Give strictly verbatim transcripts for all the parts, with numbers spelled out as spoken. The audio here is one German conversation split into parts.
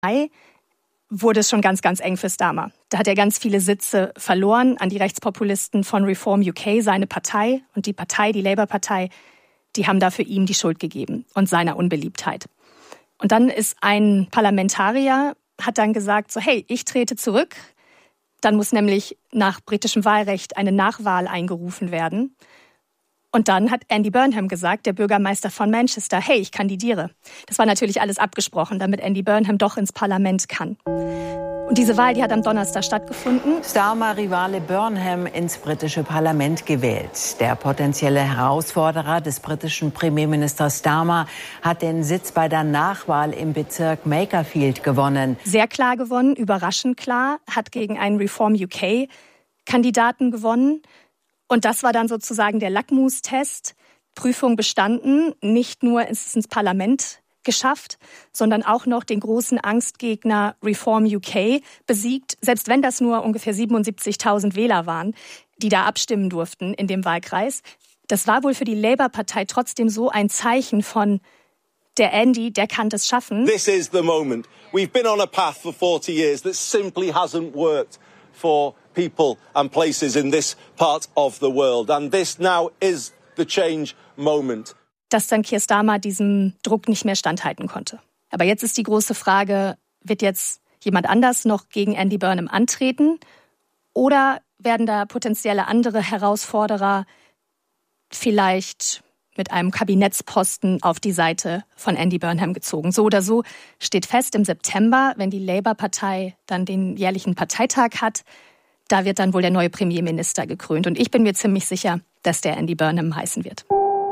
wurde es schon ganz, ganz eng für Starmer. Da hat er ganz viele Sitze verloren an die Rechtspopulisten von Reform U K, seine Partei. Und die Partei, die Labour-Partei, die haben dafür ihm die Schuld gegeben und seiner Unbeliebtheit. Und dann ist ein Parlamentarier, hat dann gesagt, so hey, ich trete zurück. Dann muss nämlich nach britischem Wahlrecht eine Nachwahl eingerufen werden. Und dann hat Andy Burnham gesagt, der Bürgermeister von Manchester, hey, ich kandidiere. Das war natürlich alles abgesprochen, damit Andy Burnham doch ins Parlament kann. Und diese Wahl, die hat am Donnerstag stattgefunden. Starmer-Rivale Burnham ins britische Parlament gewählt. Der potenzielle Herausforderer des britischen Premierministers Starmer hat den Sitz bei der Nachwahl im Bezirk Makerfield gewonnen. Sehr klar gewonnen, überraschend klar, hat gegen einen Reform U K-Kandidaten gewonnen. Und das war dann sozusagen der Lackmustest. Prüfung bestanden, nicht nur ist es ins Parlament geschafft, sondern auch noch den großen Angstgegner Reform U K besiegt, selbst wenn das nur ungefähr siebenundsiebzigtausend Wähler waren, die da abstimmen durften in dem Wahlkreis. Das war wohl für die Labour-Partei trotzdem so ein Zeichen von, der Andy, der kann das schaffen. This is the moment. We've been on a path for forty years that simply hasn't worked for people and places in this part of the world. And this now is the change moment. Dass dann Keir Starmer diesem Druck nicht mehr standhalten konnte. Aber jetzt ist die große Frage, wird jetzt jemand anders noch gegen Andy Burnham antreten? Oder werden da potenzielle andere Herausforderer vielleicht mit einem Kabinettsposten auf die Seite von Andy Burnham gezogen? So oder so steht fest, im September, wenn die Labour-Partei dann den jährlichen Parteitag hat, da wird dann wohl der neue Premierminister gekrönt. Und ich bin mir ziemlich sicher, dass der Andy Burnham heißen wird.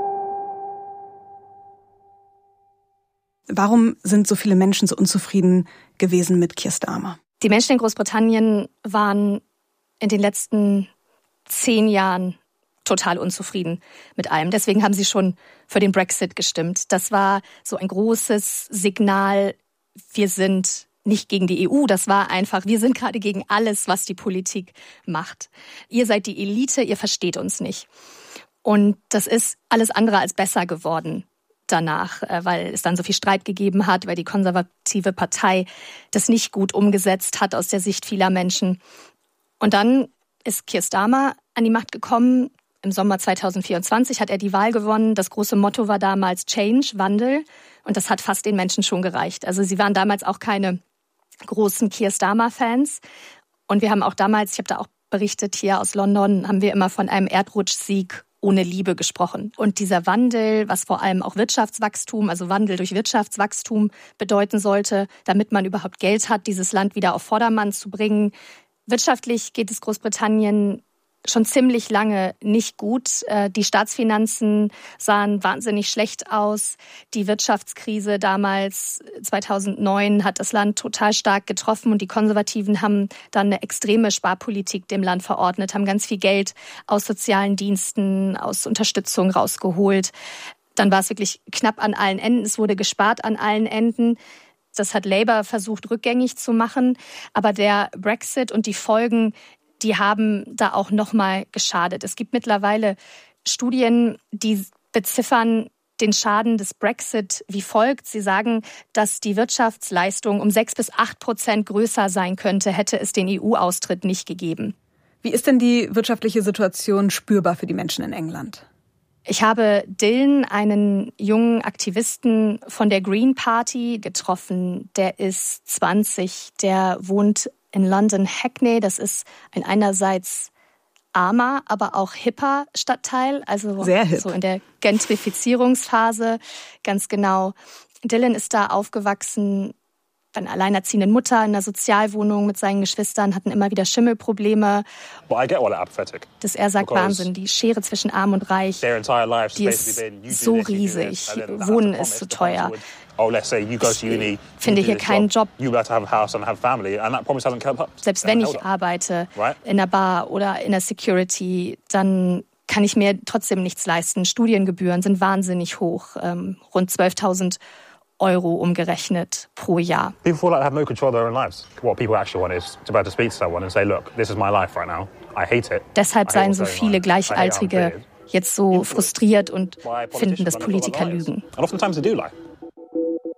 Warum sind so viele Menschen so unzufrieden gewesen mit Keir Starmer? Die Menschen in Großbritannien waren in den letzten zehn Jahren total unzufrieden mit allem. Deswegen haben sie schon für den Brexit gestimmt. Das war so ein großes Signal, wir sind nicht gegen die E U, das war einfach, wir sind gerade gegen alles, was die Politik macht. Ihr seid die Elite, ihr versteht uns nicht. Und das ist alles andere als besser geworden danach, weil es dann so viel Streit gegeben hat, weil die konservative Partei das nicht gut umgesetzt hat aus der Sicht vieler Menschen. Und dann ist Keir Starmer an die Macht gekommen. Im Sommer zweitausendvierundzwanzig hat er die Wahl gewonnen. Das große Motto war damals Change, Wandel. Und das hat fast den Menschen schon gereicht. Also sie waren damals auch keine großen Keir Starmer-Fans. Und wir haben auch damals, ich habe da auch berichtet hier aus London, haben wir immer von einem Erdrutschsieg ohne Liebe gesprochen. Und dieser Wandel, was vor allem auch Wirtschaftswachstum, also Wandel durch Wirtschaftswachstum bedeuten sollte, damit man überhaupt Geld hat, dieses Land wieder auf Vordermann zu bringen. Wirtschaftlich geht es Großbritannien schon ziemlich lange nicht gut. Die Staatsfinanzen sahen wahnsinnig schlecht aus. Die Wirtschaftskrise damals, zweitausendneun, hat das Land total stark getroffen und die Konservativen haben dann eine extreme Sparpolitik dem Land verordnet, haben ganz viel Geld aus sozialen Diensten, aus Unterstützung rausgeholt. Dann war es wirklich knapp an allen Enden. Es wurde gespart an allen Enden. Das hat Labour versucht rückgängig zu machen. Aber der Brexit und die Folgen, die haben da auch nochmal geschadet. Es gibt mittlerweile Studien, die beziffern den Schaden des Brexit wie folgt. Sie sagen, dass die Wirtschaftsleistung um sechs bis acht Prozent größer sein könnte, hätte es den E U-Austritt nicht gegeben. Wie ist denn die wirtschaftliche Situation spürbar für die Menschen in England? Ich habe Dylan, einen jungen Aktivisten von der Green Party, getroffen. Der ist zwanzig, der wohnt in London Hackney. Das ist ein einerseits armer, aber auch hipper Stadtteil, also sehr hip. So in der Gentrifizierungsphase, ganz genau. Dylan ist da aufgewachsen bei einer alleinerziehenden Mutter in einer Sozialwohnung mit seinen Geschwistern, hatten immer wieder Schimmelprobleme. Dass er sagt, Wahnsinn, die Schere zwischen Arm und Reich, die ist so riesig, Wohnen ist so teuer. Ich finde hier keinen Job. Selbst wenn ich arbeite in einer Bar oder in der Security, dann kann ich mir trotzdem nichts leisten. Studiengebühren sind wahnsinnig hoch, ähm, rund zwölftausend Euro umgerechnet pro Jahr. People feel like they have no control of their own lives. What people actually want is to be able to speak to someone and say, look, this is my life right now. I hate it. Deshalb seien so viele Gleichaltrige jetzt so frustriert und finden, dass Politiker lügen. And oftentimes they do lie.